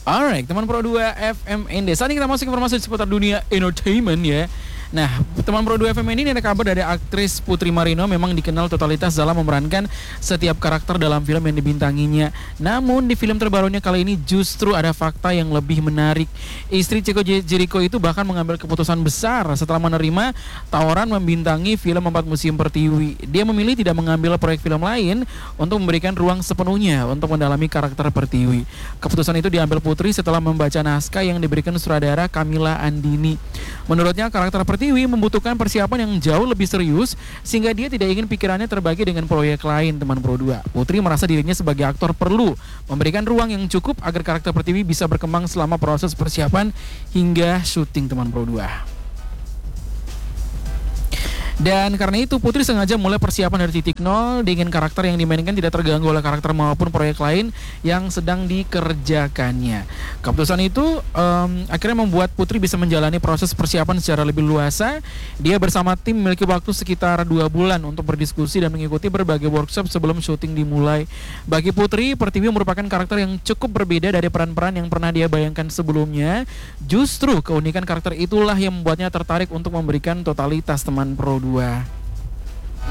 Alright, teman Pro 2 FMND. Saat ini kita masuk informasi seputar dunia entertainment ya. Nah, teman Pro 2 FMND ini ada kabar dari aktris Putri Marino, memang dikenal totalitas dalam memerankan setiap karakter dalam film yang dibintanginya. Namun di film terbarunya kali ini justru ada fakta yang lebih menarik. Istri Chico Jericho itu bahkan mengambil keputusan besar setelah menerima tawaran membintangi film 4 Museum Pertiwi. Dia memilih tidak mengambil proyek film lain untuk memberikan ruang sepenuhnya untuk mendalami karakter Pertiwi. Keputusan itu diambil Putri setelah membaca naskah yang diberikan sutradara Kamila Andini. Menurutnya karakter Pertiwi membutuhkan persiapan yang jauh lebih serius sehingga dia tidak ingin pikirannya terbagi dengan proyek lain, teman Pro 2. Putri merasa dirinya sebagai aktor perlu memberikan ruang yang cukup agar karakter Pertiwi bisa berkembang selama proses persiapan hingga syuting, teman Pro 2. Dan karena itu Putri sengaja mulai persiapan dari titik nol dengan karakter yang dimainkan tidak terganggu oleh karakter maupun proyek lain yang sedang dikerjakannya. Keputusan itu akhirnya membuat Putri bisa menjalani proses persiapan secara lebih luasa. Dia bersama tim memiliki waktu sekitar 2 bulan untuk berdiskusi dan mengikuti berbagai workshop sebelum syuting dimulai. Bagi Putri, Pertiwi merupakan karakter yang cukup berbeda dari peran-peran yang pernah dia bayangkan sebelumnya. Justru keunikan karakter itulah yang membuatnya tertarik untuk memberikan totalitas, teman Pro 2.